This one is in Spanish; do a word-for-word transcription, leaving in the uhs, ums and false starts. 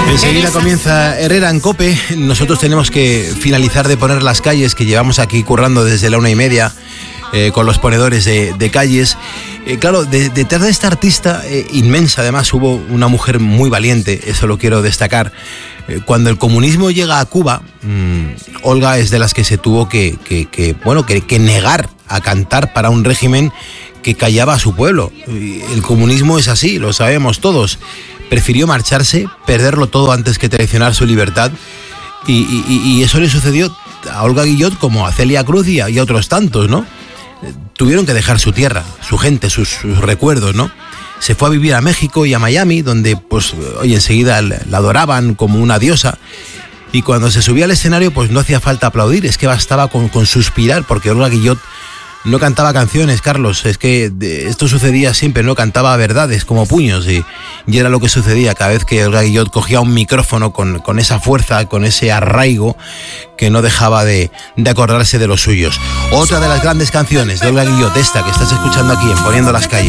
Enseguida comienza Herrera en COPE. Nosotros tenemos que finalizar de poner las calles, que llevamos aquí currando desde la una y media eh, con los ponedores de, de calles. Eh, claro, de, detrás de esta artista eh, inmensa, además, hubo una mujer muy valiente, eso lo quiero destacar. Eh, cuando el comunismo llega a Cuba, mmm, Olga es de las que se tuvo que, que, que, bueno, que, que negar a cantar para un régimen que callaba a su pueblo. El comunismo es así, lo sabemos todos. Prefirió marcharse, perderlo todo antes que traicionar su libertad, y, y, y eso le sucedió a Olga Guillot como a Celia Cruz y a, y a otros tantos, ¿no? Tuvieron que dejar su tierra, su gente, sus, sus recuerdos, ¿no? Se fue a vivir a México y a Miami, donde pues hoy enseguida la adoraban como una diosa, y cuando se subía al escenario pues no hacía falta aplaudir, es que bastaba con, con suspirar, porque Olga Guillot no cantaba canciones, Carlos, es que esto sucedía siempre, ¿no? Cantaba verdades como puños, y, y era lo que sucedía cada vez que Olga Guillot cogía un micrófono con, con esa fuerza, con ese arraigo que no dejaba de, de acordarse de los suyos. Otra de las grandes canciones de Olga Guillot, esta que estás escuchando aquí en Poniendo las Calles.